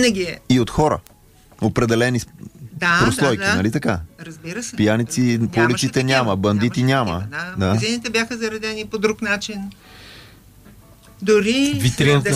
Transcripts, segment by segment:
Винаги е. И от хора. Определени прослойки, нали така? Разбира се. Пияници по улиците няма, бандити няма. Магазините бяха заредени по друг начин. Дори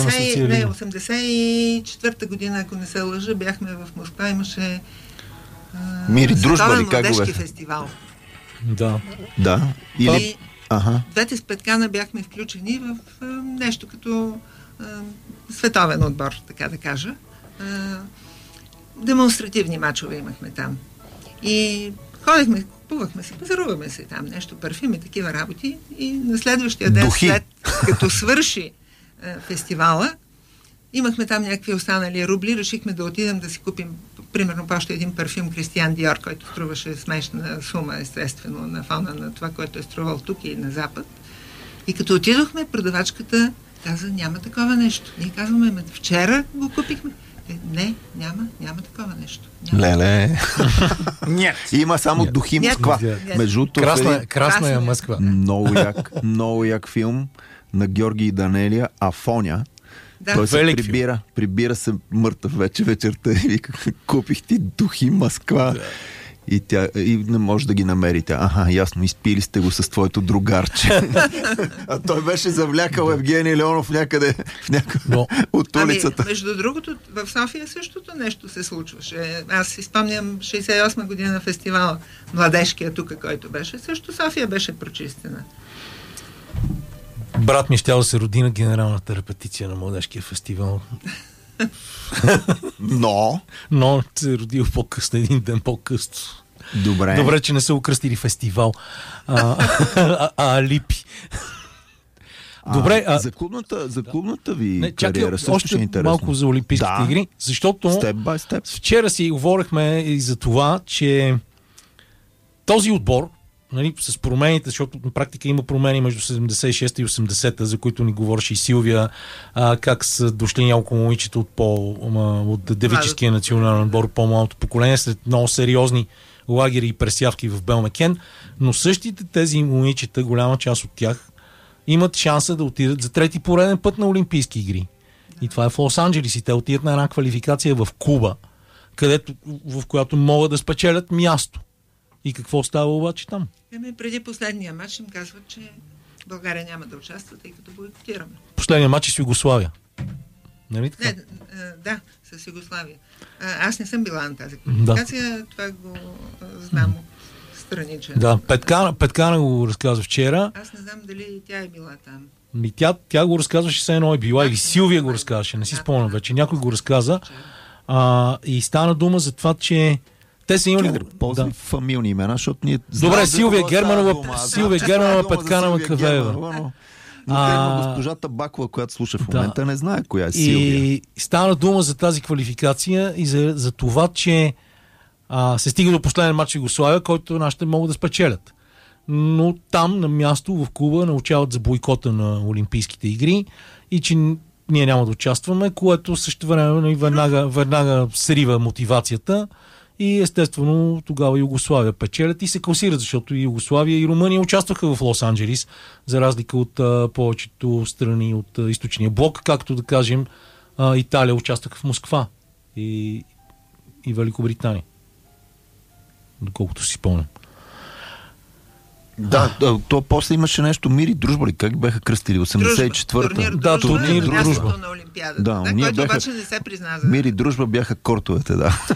84-та година, ако не се лъжа, бяхме в Москва, имаше Мири дружба ли, как го младежки фестивал. Да. Или двете с Петкана бяхме включени в нещо като световен отбор, така да кажа. Демонстративни мачове имахме там. И ходехме, купувахме се, пазаруваме се там, нещо, парфюми, такива работи. И на следващия ден, след като свърши фестивала, имахме там някакви останали рубли, решихме да отидем да си купим примерно още един парфюм Кристиан Диор, който струваше смешна сума, естествено, на фона на това, което е струвал тук и на Запад. И като отидохме, продавачката каза, няма такова нещо. Ние казваме, вчера го купихме. Не, няма такова нещо. Леле. Има само духи Москва. Красна е Москва. Много як филм на Георги и Данелия, Афоня. Той се прибира се мъртъв вече вечерта и вика, купих ти духи Москва. И не може да ги намерите. Ясно, изпили сте го с твоето другарче. А той беше завлякал Евгений Леонов някъде от улицата. Между другото, в София същото нещо се случваше. Аз си спомням 68 година фестивал, младежкия тук, който беше. Също София беше прочистена. Брат ми щял да се роди на генералната репетиция на младежкия фестивал. Но се е родил по-късно, един ден по-късно. Добре, че не са окръстили фестивал. Липи. Добре. За клубната ви кариера също още ще е интересно. Малко за Олимпийските игри, защото вчера си говорихме и за това, че този отбор, нали, с промените, защото на практика има промени между 76-та и 80-та, за които ни говореше и Силвия, как са дошли няколко момичета от девическия национален отбор, по-малото поколение, след много сериозни лагери и пресявки в Белмекен, но същите тези момичета, голяма част от тях, имат шанса да отидат за трети пореден път на Олимпийски игри. И това е в Лос-Анджелис и те отидат на една квалификация в Куба, в която могат да спечелят място. И какво става обаче там? Преди последния матч им казват, че България няма да участва, тъй като бойкотираме. Последния матч е с Югославия. Нали така? Да, с Югославия. Аз не съм била на тази квалификация, това го знам страничен. Да, Петкана го разказва вчера. Аз не знам дали тя е била там. Тя го разказваше, все едно е била, или Силвия го разказваше, не си спомням вече. Някой го разказа. И стана дума за това, че те са имали... Ползвай фамилни имена, защото ние... Добре, Силвия Германова, Петкана Макавеева. Но госпожата Бакова, която слуша в момента, не знае коя е Силвия. И стана дума за тази квалификация и за това, че се стига до последен матч в Югославия, който нашите могат да спечелят. Но там, на място, в Куба, научават за бойкота на Олимпийските игри и че ние няма да участваме, което също време веднага срива мотивацията. И естествено тогава Югославия печелят и се класират, защото и Югославия и Румъния участваха в Лос-Анджелис, за разлика от повечето страни от източния блок, както да кажем Италия участваха в Москва и Великобритания. Доколкото си спомням. Да, то после имаше нещо Мири дружба ли? Как бяха кръстили? 84-та. Турнир дружба. На Олимпиадата, който обаче не се призна за... Мири дружба бяха кортовете,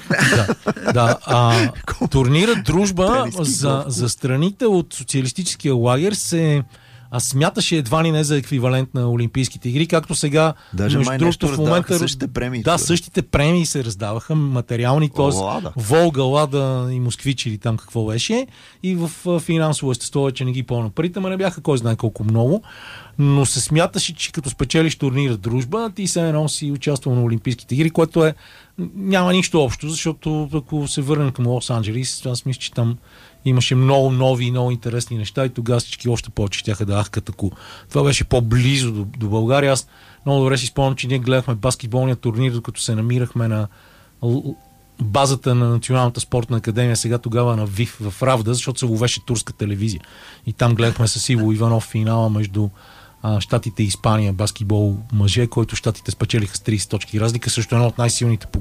Турнирът дружба за страните от социалистическия лагер се смяташе едва ли не за еквивалент на Олимпийските игри, както сега даже между другото в момента същите премии. Да, същите премии се раздаваха, материални, т.е. Волга, Лада и Москвич или там какво беше, и в финансово естество вече не ги помня парите, не бяха кой знае колко много, но се смяташе, че като спечелиш турнира дружба, ти се едно си участвал на Олимпийските игри, което няма нищо общо, защото ако се върнем към Лос-Анджелис, аз мисля, че там имаше много нови и много интересни неща и тогава всички още повече щяха да ахкат, ако това беше по-близо до България. Аз много добре си спомням, че ние гледахме баскетболния турнир, докато се намирахме на базата на Националната спортна академия, сега тогава на ВИФ в Равда, защото се ловеше турска телевизия. И там гледахме с Иво Иванов финала между Щатите и Испания, баскетбол мъже, който Щатите спечелиха с 30 точки разлика, също едно от най-силните